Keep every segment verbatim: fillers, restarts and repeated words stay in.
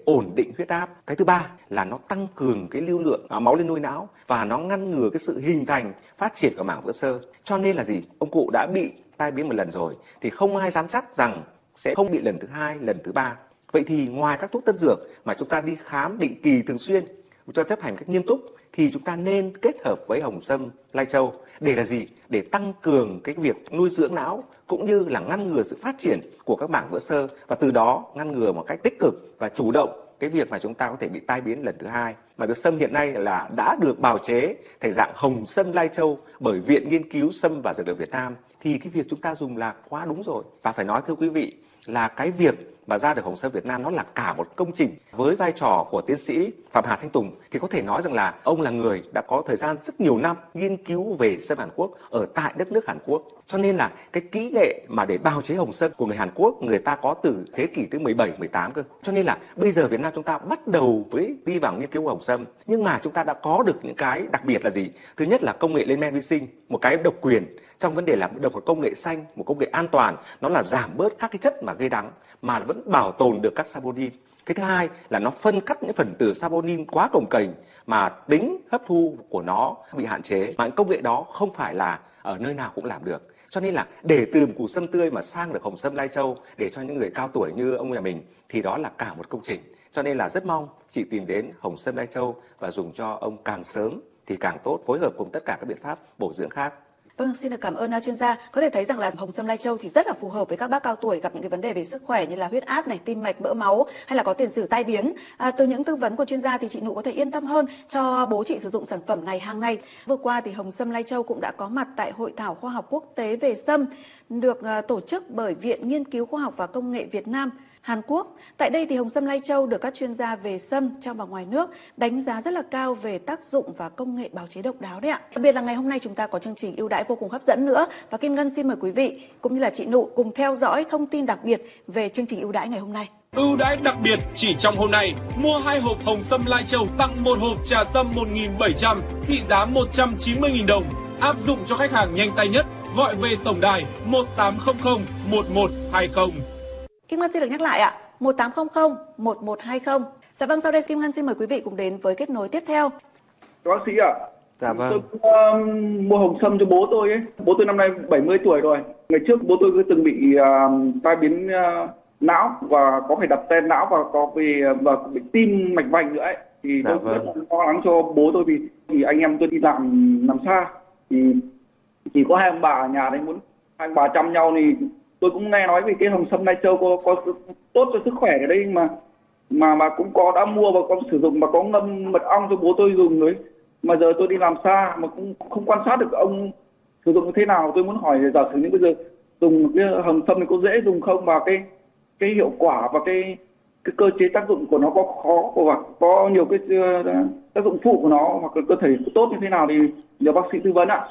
ổn định huyết áp. Cái thứ ba là nó tăng cường cái lưu lượng máu lên nuôi não và nó ngăn ngừa cái sự hình thành, phát triển của mảng vữa xơ. Cho nên là gì? Ông cụ đã bị tai biến một lần rồi thì không ai dám chắc rằng sẽ không bị lần thứ hai, lần thứ ba. Vậy thì ngoài các thuốc tân dược mà chúng ta đi khám định kỳ thường xuyên, cho chấp hành cách nghiêm túc thì chúng ta nên kết hợp với hồng sâm lai châu để là gì? Để tăng cường cái việc nuôi dưỡng não cũng như là ngăn ngừa sự phát triển của các mảng vữa xơ và từ đó ngăn ngừa một cách tích cực và chủ động cái việc mà chúng ta có thể bị tai biến lần thứ hai. Mà cái sâm hiện nay là đã được bào chế thành dạng hồng sâm lai châu bởi Viện Nghiên cứu Sâm và Dược liệu Việt Nam thì cái việc chúng ta dùng là quá đúng rồi. Và phải nói thưa quý vị là cái việc mà ra được hồng sâm Việt Nam nó là cả một công trình. Với vai trò của tiến sĩ Phạm Hà Thanh Tùng thì có thể nói rằng là ông là người đã có thời gian rất nhiều năm nghiên cứu về sâm Hàn Quốc ở tại đất nước Hàn Quốc. Cho nên là cái kỹ nghệ mà để bào chế hồng sâm của người Hàn Quốc người ta có từ thế kỷ thứ mười bảy, mười tám cơ. Cho nên là bây giờ Việt Nam chúng ta bắt đầu với đi vào nghiên cứu hồng sâm, nhưng mà chúng ta đã có được những cái đặc biệt là gì? Thứ nhất là công nghệ lên men vi sinh, một cái độc quyền trong vấn đề là độc một công nghệ xanh, một công nghệ an toàn, nó là giảm bớt các cái chất mà gây đắng mà vẫn bảo tồn được các saponin. Cái thứ hai là nó phân cắt những phần tử saponin quá cồng kềnh mà tính hấp thu của nó bị hạn chế. Mà công nghệ đó không phải là ở nơi nào cũng làm được. Cho nên là để từ một củ sâm tươi mà sang được hồng sâm lai châu để cho những người cao tuổi như ông nhà mình thì đó là cả một công trình. Cho nên là rất mong chị tìm đến hồng sâm lai châu và dùng cho ông càng sớm thì càng tốt, phối hợp cùng tất cả các biện pháp bổ dưỡng khác. Vâng, xin được cảm ơn chuyên gia. Có thể thấy rằng là hồng sâm lai châu thì rất là phù hợp với các bác cao tuổi gặp những cái vấn đề về sức khỏe như là huyết áp này, tim mạch, mỡ máu hay là có tiền sử tai biến. À, từ những tư vấn của chuyên gia thì chị Nụ có thể yên tâm hơn cho bố chị sử dụng sản phẩm này hàng ngày. Vừa qua thì hồng sâm lai châu cũng đã có mặt tại Hội thảo khoa học quốc tế về sâm được uh, tổ chức bởi Viện Nghiên cứu Khoa học và Công nghệ Việt Nam, Hàn Quốc. Tại đây thì hồng sâm lai châu được các chuyên gia về sâm trong và ngoài nước đánh giá rất là cao về tác dụng và công nghệ bào chế độc đáo đấy ạ. Đặc biệt là ngày hôm nay chúng ta có chương trình ưu đãi vô cùng hấp dẫn nữa và Kim Ngân xin mời quý vị cũng như là chị Nụ cùng theo dõi thông tin đặc biệt về chương trình ưu đãi ngày hôm nay. Ưu đãi đặc biệt chỉ trong hôm nay, mua hai hộp hồng sâm lai châu tặng một hộp trà sâm một nghìn bảy trăm trị giá một trăm chín mươi nghìn đồng. Áp dụng cho khách hàng nhanh tay nhất, gọi về tổng đài một tám không không một một hai không. Kim Ngân xin được nhắc lại ạ, một tám không không một một hai không. Dạ vâng, sau đây Kim Ngân xin mời quý vị cùng đến với kết nối tiếp theo. Bác sĩ ạ, dạ vâng. Tôi uh, mua hồng sâm cho bố tôi ấy. Bố tôi năm nay bảy mươi tuổi rồi. Ngày trước bố tôi cứ từng bị uh, tai biến uh, não và có phải đặt stent não và có về và bị tim mạch vành nữa ấy. Thì dạ tôi vâng. rất là lo lắng cho bố tôi vì thì anh em tôi đi làm làm xa thì chỉ có hai ông bà ở nhà đấy, muốn hai ông bà chăm nhau thì tôi cũng nghe nói về cái hồng sâm lai châu có, có tốt cho sức khỏe ở đây mà mà mà cũng có đã mua và có sử dụng và có ngâm mật ong cho bố tôi dùng đấy. Mà giờ tôi đi làm xa mà cũng không quan sát được ông sử dụng như thế nào. Tôi muốn hỏi giả sử như bây giờ dùng cái hồng sâm này có dễ dùng không, và cái cái hiệu quả và cái cái cơ chế tác dụng của nó có khó và có nhiều cái tác dụng phụ của nó hoặc là cơ thể tốt như thế nào thì nhờ bác sĩ tư vấn ạ.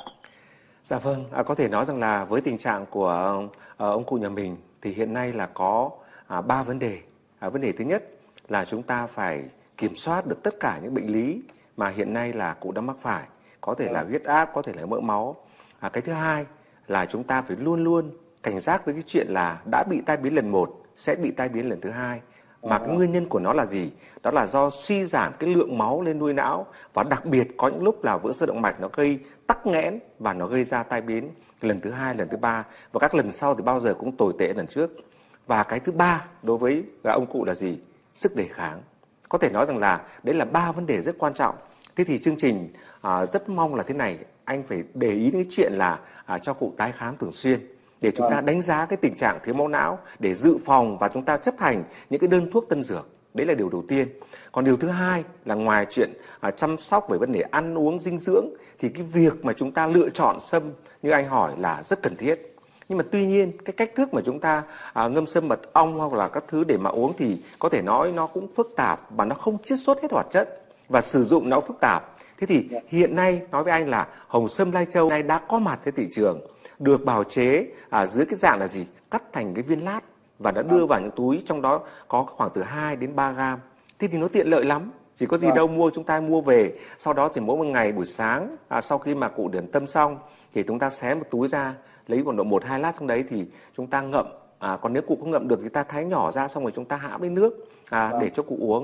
Dạ vâng, à, có thể nói rằng là với tình trạng của uh, ông cụ nhà mình thì hiện nay là có ba uh, vấn đề. À, vấn đề thứ nhất là chúng ta phải kiểm soát được tất cả những bệnh lý mà hiện nay là cụ đã mắc phải, có thể là huyết áp, có thể là mỡ máu. À, cái thứ hai là chúng ta phải luôn luôn cảnh giác với cái chuyện là đã bị tai biến lần một sẽ bị tai biến lần thứ hai. Mà cái nguyên nhân của nó là gì? Đó là do suy giảm cái lượng máu lên nuôi não và đặc biệt có những lúc là vữa sơ động mạch nó gây tắc nghẽn và nó gây ra tai biến lần thứ hai, lần thứ ba và các lần sau thì bao giờ cũng tồi tệ lần trước. Và cái thứ ba đối với ông cụ là gì? Sức đề kháng. Có thể nói rằng là đấy là ba vấn đề rất quan trọng. Thế thì chương trình à, rất mong là thế này, anh phải để ý đến cái chuyện là à, cho cụ tái khám thường xuyên để chúng ta đánh giá cái tình trạng thiếu máu não để dự phòng và chúng ta chấp hành những cái đơn thuốc tân dược. Đấy là điều đầu tiên. Còn điều thứ hai là ngoài chuyện à, chăm sóc về vấn đề ăn uống dinh dưỡng thì cái việc mà chúng ta lựa chọn sâm như anh hỏi là rất cần thiết. Nhưng mà tuy nhiên cái cách thức mà chúng ta à, ngâm sâm mật ong hoặc là các thứ để mà uống thì có thể nói nó cũng phức tạp và nó không chiết xuất hết hoạt chất và sử dụng nó phức tạp. Thế thì hiện nay nói với anh là hồng sâm lai châu này đã có mặt trên thị trường, được bào chế à, dưới cái dạng là gì? Cắt thành cái viên lát và đã đưa vào những túi, trong đó có khoảng từ hai đến ba gam. Thế thì nó tiện lợi lắm. Chỉ có gì đâu mua, chúng ta mua về. Sau đó thì mỗi một ngày buổi sáng à, sau khi mà cụ điển tâm xong thì chúng ta xé một túi ra, lấy khoảng độ một hai lát trong đấy thì chúng ta ngậm. À, còn nếu cụ không ngậm được thì ta thái nhỏ ra xong rồi chúng ta hãm lấy nước à, để cho cụ uống.